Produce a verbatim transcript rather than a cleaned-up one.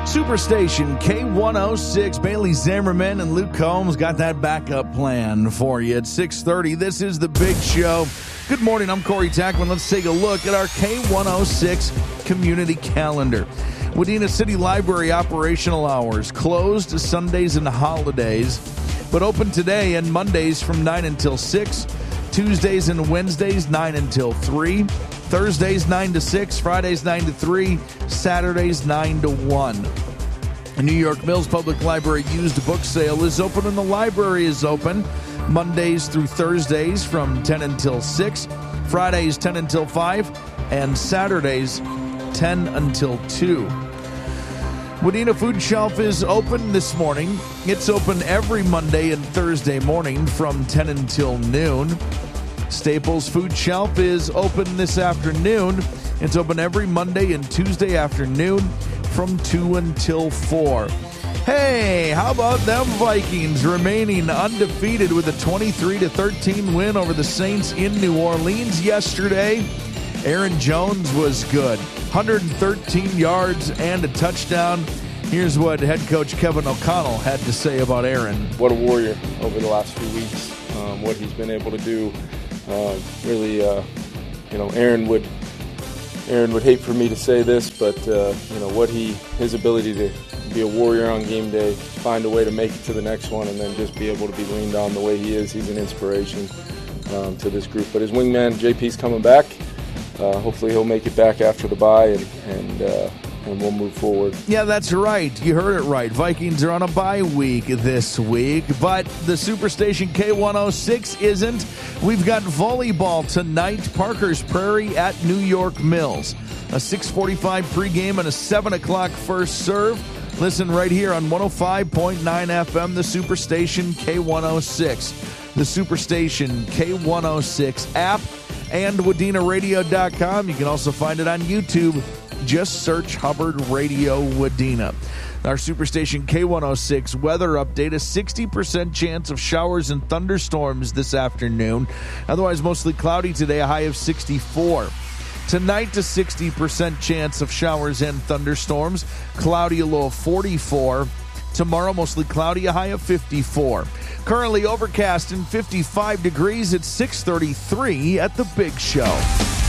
Superstation K one oh six, Bailey Zimmerman and Luke Combs got that backup plan for you at six thirty. This is the big show. Good morning, I'm Corey Tackman. Let's take a look at our K one oh six community calendar. Wadena City Library operational hours closed Sundays and holidays, but open today and Mondays from nine until six, Tuesdays and Wednesdays nine until three, Thursdays nine to six, Fridays nine to three, Saturdays nine to one. The New York Mills Public Library used book sale is open and the library is open Mondays through Thursdays from ten until six, Fridays ten until five, and Saturdays ten until two. Wadena Food Shelf is open this morning. It's open every Monday and Thursday morning from ten until noon. Staples Food Shelf is open this afternoon. It's open every Monday and Tuesday afternoon from two until four. Hey, how about them Vikings remaining undefeated with a twenty-three to thirteen win over the Saints in New Orleans yesterday? Aaron Jones was good. one hundred thirteen yards and a touchdown. Here's what head coach Kevin O'Connell had to say about Aaron. What a warrior over the last few weeks. Um, what he's been able to do. Uh, really, uh, you know, Aaron would Aaron would hate for me to say this, but uh, you know what he his ability to be a warrior on game day, find a way to make it to the next one, and then just be able to be leaned on the way he is. He's an inspiration um, to this group. But his wingman J P's coming back. Uh, hopefully he'll make it back after the bye, and and, uh, and we'll move forward. Yeah, that's right. You heard it right. Vikings are on a bye week this week, but the Superstation K one oh six isn't. We've got volleyball tonight, Parker's Prairie at New York Mills. A six forty-five pregame and a seven o'clock first serve. Listen right here on one oh five point nine F M, the Superstation K one oh six. The Superstation K one oh six app and Wadena Radio dot com. You can also find it on YouTube. Just search Hubbard Radio Wadena. Our Superstation K one oh six weather update, a sixty percent chance of showers and thunderstorms this afternoon. Otherwise, mostly cloudy today, a high of sixty-four. Tonight, a sixty percent chance of showers and thunderstorms. Cloudy, a low of forty-four. Tomorrow, mostly cloudy, a high of fifty-four. Currently overcast and fifty-five degrees at six thirty-three at the Big Show.